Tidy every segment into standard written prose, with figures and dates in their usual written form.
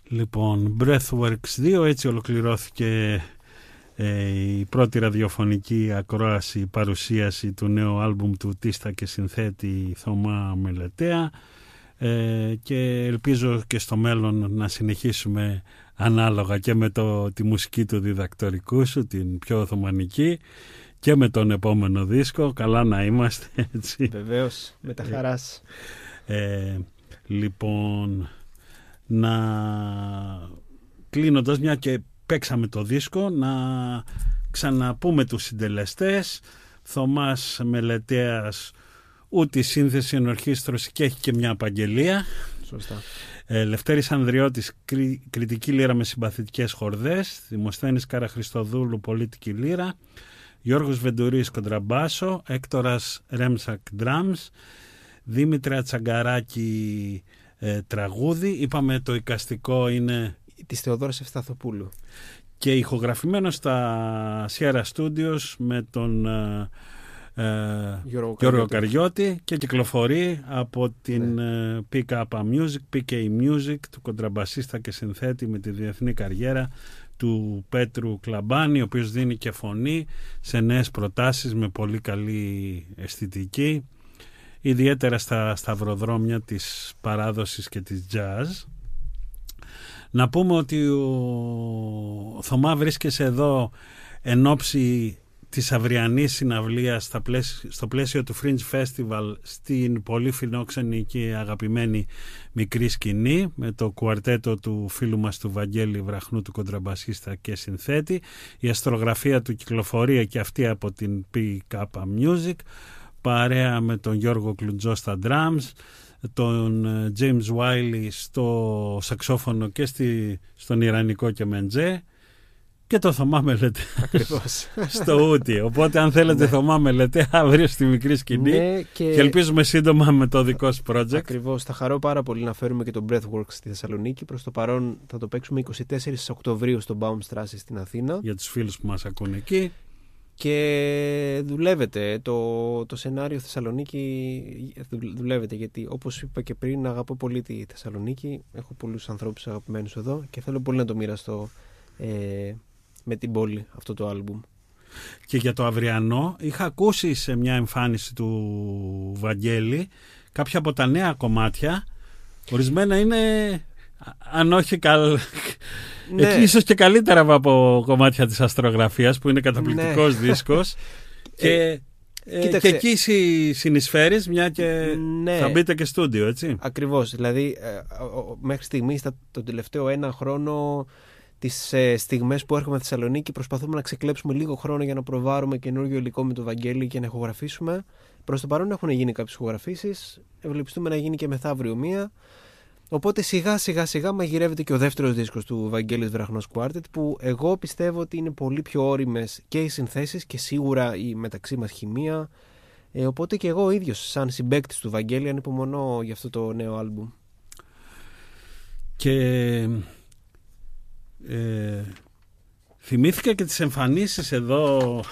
Λοιπόν, Breathworks 2, έτσι ολοκληρώθηκε η πρώτη ραδιοφωνική ακρόαση, παρουσίαση του νέου άλμπουμ του τίστα και συνθέτη Θωμά Μελετέα, και ελπίζω και στο μέλλον να συνεχίσουμε ανάλογα και με τη μουσική του διδακτορικού σου, την πιο οθωμανική, και με τον επόμενο δίσκο. Καλά να είμαστε, έτσι. Βεβαίως, με τα χαράς. Λοιπόν, να κλείνοντας, μια και παίξαμε το δίσκο, να ξαναπούμε τους συντελεστές. Θωμάς Μελετέας, ούτε σύνθεση ενορχήστρωση και έχει και μια απαγγελία. Σωστά. Λευτέρης Ανδριώτης, κριτική λύρα με συμπαθητικές χορδές. Δημοσθένης Καραχριστοδούλου, πολίτικη λύρα. Γιώργος Βεντουρής, κοντραμπάσο. Έκτορας Ρέμσακ, drums. Δήμητρα Τσαγκαράκη, τραγούδι. Είπαμε το εικαστικό είναι της Θεοδόρας Ευσταθοπούλου. Και ηχογραφημένο στα Sierra Studios με τον Γιώργο Καριώτη, και κυκλοφορεί από την Pick Up Music, PK Music, του κοντραμπασίστα και συνθέτη με τη διεθνή καριέρα του Πέτρου Κλαμπάνη, ο οποίος δίνει και φωνή σε νέες προτάσεις με πολύ καλή αισθητική, ιδιαίτερα στα σταυροδρόμια της παράδοσης και της jazz. Να πούμε ότι ο Θωμά βρίσκεσαι εδώ εν ώψη της αυριανής συναυλίας στο πλαίσιο του Fringe Festival στην πολύ φιλόξενη και αγαπημένη μικρή σκηνή, με το κουαρτέτο του φίλου μας του Βαγγέλη Βραχνού, του κοντραμπασίστα και συνθέτη. Η αστρογραφία του κυκλοφορεί και αυτή από την Pick Up Music, παρέα με τον Γιώργο Κλουντζό στα drums, τον James Wiley στο σαξόφωνο και στον Ιρανικό και Μεντζέ, και το Θωμά Μελετέα στο ούτι. Οπότε αν θέλετε Θωμά Μελετέα, αύριο στη μικρή σκηνή, και ελπίζουμε σύντομα με το δικό σου project. Ακριβώς, θα χαρώ πάρα πολύ να φέρουμε και το Breathworks στη Θεσσαλονίκη. Προς το παρόν θα το παίξουμε 24 Οκτωβρίου στο Baumstrasse στην Αθήνα. Για τους φίλους που μας ακούν εκεί. Και δουλεύετε το σενάριο Θεσσαλονίκη, δουλεύετε, γιατί όπως είπα και πριν, αγαπώ πολύ τη Θεσσαλονίκη, έχω πολλούς ανθρώπους αγαπημένους εδώ και θέλω πολύ να το μοιραστώ με την πόλη αυτό το άλμπουμ. Και για το αυριανό είχα ακούσει σε μια εμφάνιση του Βαγγέλη κάποια από τα νέα κομμάτια, ορισμένα είναι, αν όχι εκεί ίσως και καλύτερα από κομμάτια της αστρογραφίας, που είναι καταπληκτικός δίσκος. Και εκεί συνεισφέρεις, μια και θα μπείτε και στούντιο, έτσι. Ακριβώς, δηλαδή μέχρι στιγμής το τελευταίο ένα χρόνο, τις στιγμές που έρχομαι στη Θεσσαλονίκη, προσπαθούμε να ξεκλέψουμε λίγο χρόνο για να προβάρουμε καινούργιο υλικό με το Βαγγέλη και να ηχογραφήσουμε. Προς το παρόν έχουν γίνει κάποιες ηχογραφήσεις, ευελπιστούμε να γίνει και μεθαύριο μία. Οπότε σιγά μαγειρεύεται και ο δεύτερος δίσκος του Βαγγέλης Βραχνός Quartet, που εγώ πιστεύω ότι είναι πολύ πιο ώριμες και οι συνθέσεις και σίγουρα η μεταξύ μας χημεία. Οπότε και εγώ ίδιος σαν συμπαίκτης του Βαγγέλη ανυπομονώ για αυτό το νέο άλμπουμ. Και θυμήθηκα και τις εμφανίσεις εδώ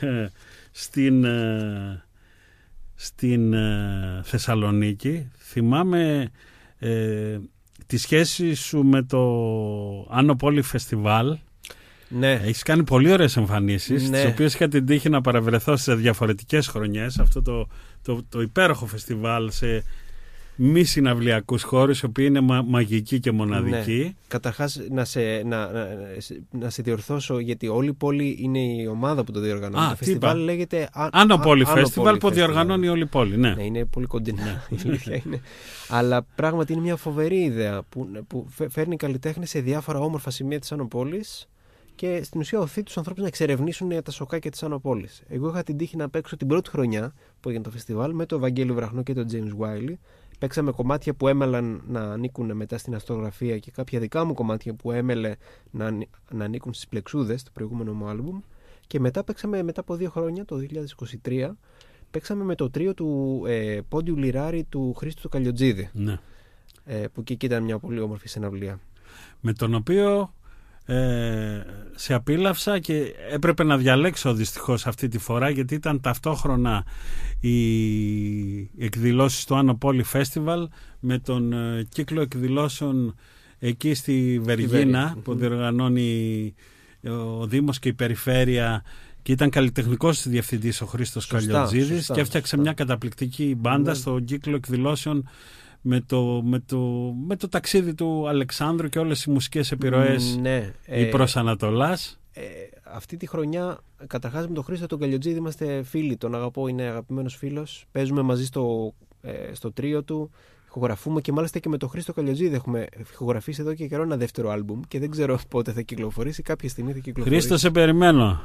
στην Θεσσαλονίκη. Θυμάμαι τη σχέση σου με το Άνω Πόλη Φεστιβάλ. Ναι. Έχεις κάνει πολύ ωραίες εμφανίσεις, τις οποίες είχα την τύχη να παραβρεθώ σε διαφορετικές χρονιές. Αυτό το υπέροχο φεστιβάλ σε μη συναυλιακούς χώρους, οι οποίοι είναι μαγικοί και μοναδικοί. Ναι. Καταρχάς να σε διορθώσω, γιατί όλη η πόλη είναι η ομάδα που το διοργανώνει. Το φεστιβάλ λέγεται Άνω Πόλη Φεστιβάλ, που διοργανώνει όλη η πόλη. Ναι, είναι πολύ κοντινά. Η αλήθεια είναι. Αλλά πράγματι είναι μια φοβερή ιδέα που φέρνει καλλιτέχνες σε διάφορα όμορφα σημεία της Άνω Πόλης και στην ουσία οθεί τους ανθρώπους να εξερευνήσουν τα σοκάκια της Άνω Πόλης. Εγώ είχα την τύχη να παίξω την πρώτη χρονιά που έγινε το φεστιβάλ με τον Βαγγέλη Βραχνό και τον James Wiley. Παίξαμε κομμάτια που έμελαν να ανήκουν μετά στην αστρογραφία και κάποια δικά μου κομμάτια που έμελε να ανήκουν στις πλεξούδες, το προηγούμενο μου άλμπουμ. Και μετά παίξαμε, μετά από 2 χρόνια, το 2023, παίξαμε με το τρίο του Πόντιου Λιράρη του Χρήστου του Καλιοτζίδη. Ναι. Που και εκεί ήταν μια πολύ όμορφη συναυλία. Με τον οποίο σε απίλαυσα και έπρεπε να διαλέξω δυστυχώς αυτή τη φορά, γιατί ήταν ταυτόχρονα οι εκδηλώσεις του Άνω Πόλη Festival με τον κύκλο εκδηλώσεων εκεί στη Βεργίνα που διοργανώνει ο Δήμος και η Περιφέρεια, και ήταν καλλιτεχνικός διευθυντής ο Χρήστος Καλιοτζίδης και έφτιαξε μια καταπληκτική μπάντα στον κύκλο εκδηλώσεων με το ταξίδι του Αλεξάνδρου και όλες οι μουσικές επιρροές η προς Ανατολάς. Αυτή τη χρονιά, καταρχάς με τον Χρήστο τον Καλιοτζίδη είμαστε φίλοι, τον αγαπώ, είναι αγαπημένος φίλος. Παίζουμε μαζί στο τρίο του, ηχογραφούμε και μάλιστα και με τον Χρήστο Καλιοτζίδη έχουμε ηχογραφήσει εδώ και καιρό ένα δεύτερο άλμπουμ και δεν ξέρω πότε θα κυκλοφορήσει, κάποια στιγμή θα κυκλοφορήσει. Χρήστο, σε περιμένω.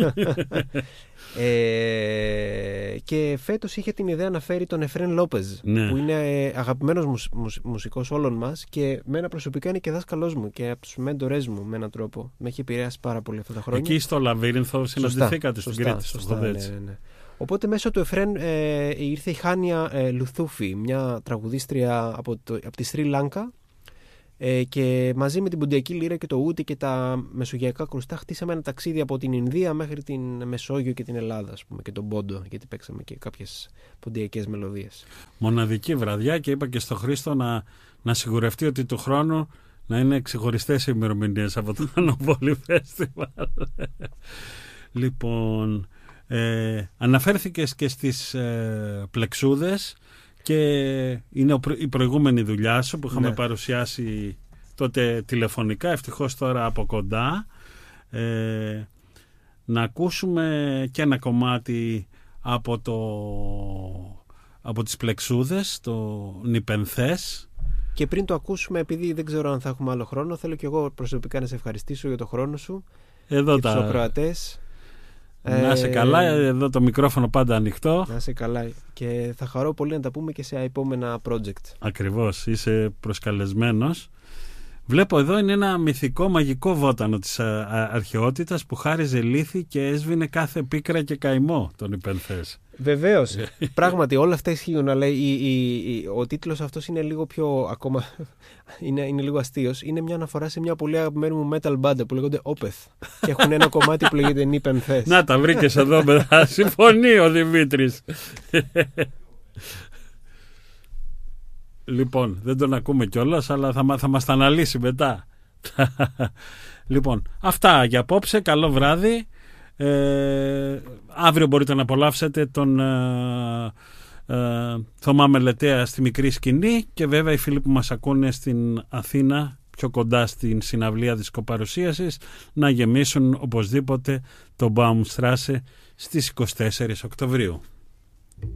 Και φέτος είχε την ιδέα να φέρει τον Εφρέν Λόπεζ, που είναι αγαπημένος μουσικός όλων μας και μένα προσωπικά είναι και δάσκαλός μου και από τους μέντορες μου με έναν τρόπο. Με έχει επηρεάσει πάρα πολύ αυτά τα χρόνια. Εκεί στο Λαβύρινθο συναντηθήκατε στην Κρήτη. Σωστά, ναι. Οπότε μέσω του Εφρέν ήρθε η Χάνια Λουθούφη, μια τραγουδίστρια από τη Σρι Λάνκα, και μαζί με την Ποντιακή Λύρα και το Ούτι και τα μεσογειακά κρουστά χτίσαμε ένα ταξίδι από την Ινδία μέχρι την Μεσόγειο και την Ελλάδα, ας πούμε, και τον Πόντο, γιατί παίξαμε και κάποιες ποντιακές μελωδίες. Μοναδική βραδιά, και είπα και στο Χρήστο να σιγουρευτεί ότι του χρόνου να είναι ξεχωριστές ημερομηνίες από το Ανοπόλη Φέστιβαλ. Λοιπόν, αναφέρθηκες και στις πλεξούδες και είναι η προηγούμενη δουλειά σου που είχαμε παρουσιάσει τότε τηλεφωνικά, ευτυχώς τώρα από κοντά. Να ακούσουμε και ένα κομμάτι από τις πλεξούδες, το Νιπενθές. Και πριν το ακούσουμε, επειδή δεν ξέρω αν θα έχουμε άλλο χρόνο, θέλω και εγώ προσωπικά να σε ευχαριστήσω για το χρόνο σου. Εδώ και τους ακροατές. Να είσαι καλά, εδώ το μικρόφωνο πάντα ανοιχτό. Να είσαι καλά και θα χαρώ πολύ να τα πούμε και σε επόμενα project. Ακριβώς, είσαι προσκαλεσμένος. Βλέπω εδώ είναι ένα μυθικό μαγικό βότανο της αρχαιότητας που χάριζε λύθη και έσβηνε κάθε πίκρα και καημό, τον Νιπενθές. Βεβαίως, πράγματι όλα αυτά ισχύουν, αλλά ο τίτλος αυτός είναι λίγο πιο ακόμα, είναι λίγο αστείος. Είναι μια αναφορά σε μια πολύ αγαπημένη μου metal μπάντα που λέγονται Opeth και έχουν ένα κομμάτι που λέγεται Νιπενθές. Να τα βρήκες εδώ μετά, συμφωνεί ο Δημήτρης. Λοιπόν, δεν τον ακούμε κιόλας, αλλά θα μας τα αναλύσει μετά. Λοιπόν, αυτά για απόψε, καλό βράδυ. Αύριο μπορείτε να απολαύσετε τον Θωμά Μελετέα στη μικρή σκηνή και βέβαια οι φίλοι που μας ακούνε στην Αθήνα πιο κοντά στην συναυλία δισκοπαρουσίασης να γεμίσουν οπωσδήποτε το Baumstrasse στις 24 Οκτωβρίου.